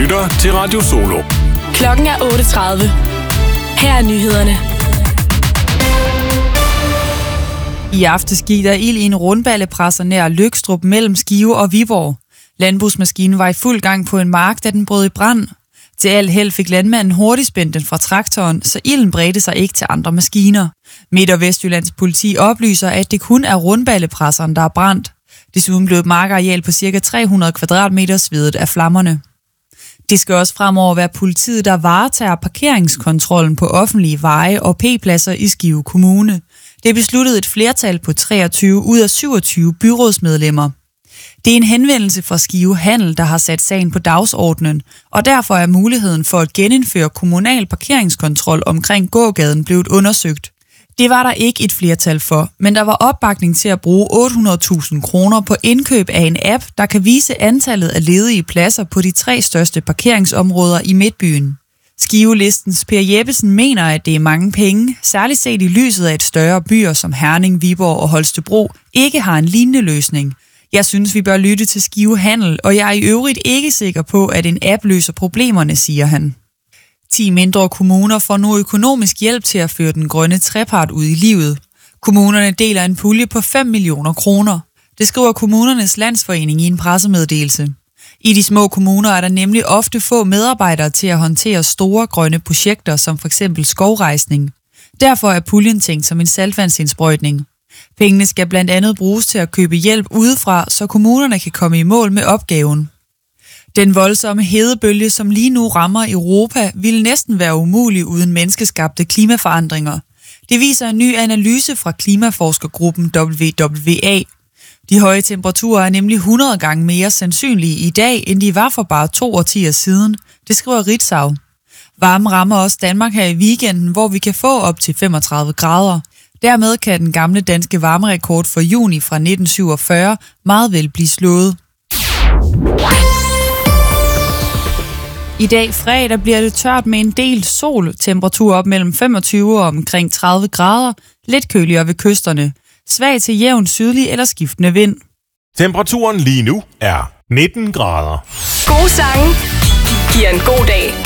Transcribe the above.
lytter til Radio Solo. Klokken er 8:30. Her er nyhederne. I aftes gik der ild i en rundballepresser nær Løgstrup mellem Skive og Viborg. Landbrugsmaskinen var i fuld gang på en mark, da den brød i brand. Til alt held fik landmanden hurtigt spændt den fra traktoren, så ilden bredte sig ikke til andre maskiner. Midt- og Vestjyllands politi oplyser, at det kun er rundballepresseren, der er brændt. Desuden blev et markareal på ca. 300 kvadratmeter svedet af flammerne. Det skal også fremover være politiet, der varetager parkeringskontrollen på offentlige veje og P-pladser i Skive Kommune. Det besluttede et flertal på 23 ud af 27 byrådsmedlemmer. Det er en henvendelse fra Skive Handel, der har sat sagen på dagsordenen, og derfor er muligheden for at genindføre kommunal parkeringskontrol omkring gågaden blevet undersøgt. Det var der ikke et flertal for, men der var opbakning til at bruge 800.000 kroner på indkøb af en app, der kan vise antallet af ledige pladser på de 3 største parkeringsområder i Midtbyen. Skive-listens Per Jeppesen mener, at det er mange penge, særligt set i lyset af et større byer som Herning, Viborg og Holstebro ikke har en lignende løsning. Jeg synes, vi bør lytte til Skive Handel, og jeg er i øvrigt ikke sikker på, at en app løser problemerne, siger han. 10 mindre kommuner får nu økonomisk hjælp til at føre den grønne trepart ud i livet. Kommunerne deler en pulje på 5 millioner kroner. Det skriver Kommunernes Landsforening i en pressemeddelelse. I de små kommuner er der nemlig ofte få medarbejdere til at håndtere store grønne projekter, som f.eks. skovrejsning. Derfor er puljen tænkt som en saltvandsindsprøjtning. Pengene skal blandt andet bruges til at købe hjælp udefra, så kommunerne kan komme i mål med opgaven. Den voldsomme hedebølge, som lige nu rammer Europa, ville næsten være umulig uden menneskeskabte klimaforandringer. Det viser en ny analyse fra klimaforskergruppen WWA. De høje temperaturer er nemlig 100 gange mere sandsynlige i dag, end de var for bare 2 årtier siden. Det skriver Ritzau. Varmen rammer også Danmark her i weekenden, hvor vi kan få op til 35 grader. Dermed kan den gamle danske varmerekord for juni fra 1947 meget vel blive slået. I dag fredag bliver det tørt med en del sol, temperatur op mellem 25 og omkring 30 grader, lidt køligere ved kysterne, svag til jævn sydlig eller skiftende vind. Temperaturen lige nu er 19 grader. Gode sange giver en god dag.